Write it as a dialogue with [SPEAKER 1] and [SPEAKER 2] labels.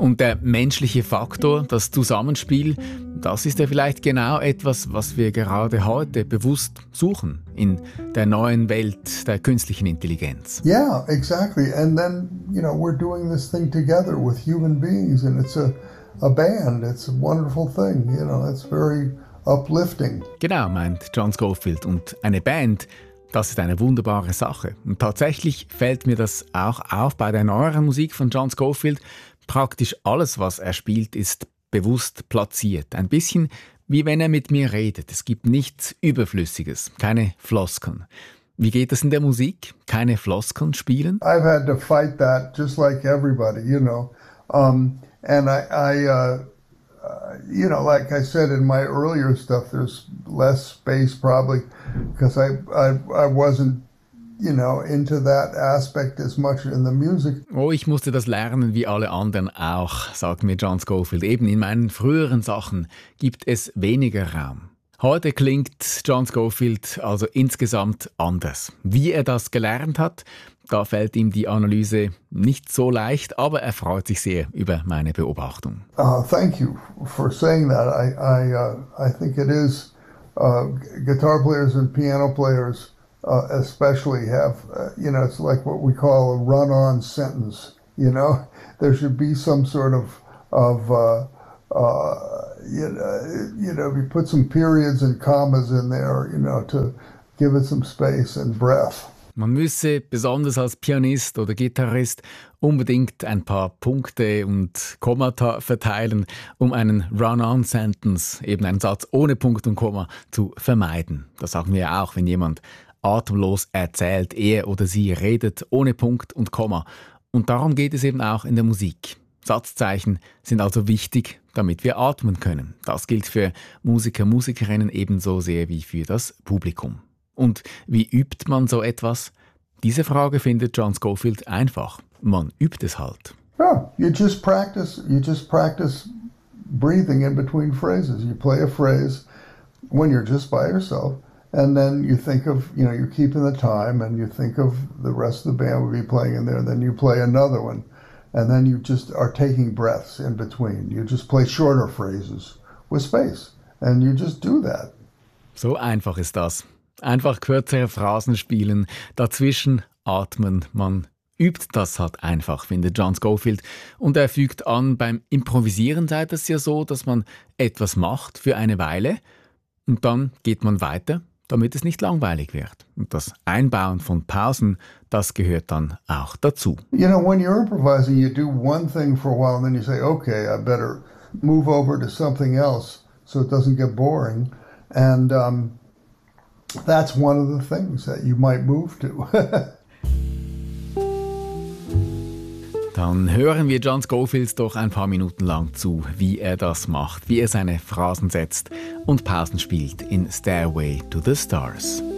[SPEAKER 1] Und der menschliche Faktor, das Zusammenspiel, das ist ja vielleicht genau etwas, was wir gerade heute bewusst suchen in der neuen Welt der künstlichen Intelligenz.
[SPEAKER 2] Yeah, exactly. And then, we're doing this thing together with human beings, and it's a band. It's a wonderful thing. It's very uplifting.
[SPEAKER 1] Genau, meint John Scofield. Und eine Band, das ist eine wunderbare Sache. Und tatsächlich fällt mir das auch auf bei der neueren Musik von John Scofield. Praktisch alles, was er spielt, ist bewusst platziert. Ein bisschen wie wenn er mit mir redet. Es gibt nichts Überflüssiges, keine Floskeln. Wie geht es in der Musik? Keine Floskeln spielen?
[SPEAKER 2] I've had to fight that just like everybody, and like I said in my earlier stuff, there's less space probably because I wasn't, into that aspect as much in the music.
[SPEAKER 1] Oh, ich musste das lernen wie alle anderen auch, sagt mir John Scofield. Eben in meinen früheren Sachen gibt es weniger Raum. Heute klingt John Scofield also insgesamt anders. Wie er das gelernt hat, da fällt ihm die Analyse nicht so leicht, aber er freut sich sehr über meine Beobachtung.
[SPEAKER 2] Thank you for saying that. I think it is guitar players and piano players especially have, it's like what we call a run-on sentence. There should be some sort of you put some periods and commas in there, to give it some space and breath.
[SPEAKER 1] Man müsse, besonders als Pianist oder Gitarrist, unbedingt ein paar Punkte und Kommata verteilen, um einen Run-on-Sentence, eben einen Satz ohne Punkt und Komma, zu vermeiden. Das sagen wir ja auch, wenn jemand atemlos erzählt, er oder sie redet ohne Punkt und Komma. Und darum geht es eben auch in der Musik. Satzzeichen sind also wichtig, damit wir atmen können. Das gilt für Musiker, Musikerinnen ebenso sehr wie für das Publikum. Und wie übt man so etwas? Diese Frage findet John Scofield einfach. Man übt es halt.
[SPEAKER 2] Yeah, you just practice breathing in between phrases. You play a phrase when you're just by yourself, and then you think of, you're keeping the time, and you think of the rest of the band will be playing in there, then you play another one, and then you just are taking breaths in between. You just play shorter phrases with space, and you just do that.
[SPEAKER 1] So einfach ist das. Einfach kürzere Phrasen spielen, dazwischen atmen. Man übt das halt einfach, findet John Scofield. Und er fügt an, beim Improvisieren sei das ja so, dass man etwas macht für eine Weile und dann geht man weiter, damit es nicht langweilig wird. Und das Einbauen von Pausen, das gehört dann auch dazu.
[SPEAKER 2] When you're improvising, you do one thing for a while and then you say, okay, I better move over to something else so it doesn't get boring. And that's one of the things that you might move to.
[SPEAKER 1] Dann hören wir John Scofield doch ein paar Minuten lang zu, wie er das macht, wie er seine Phrasen setzt und Pausen spielt in Stairway to the Stars.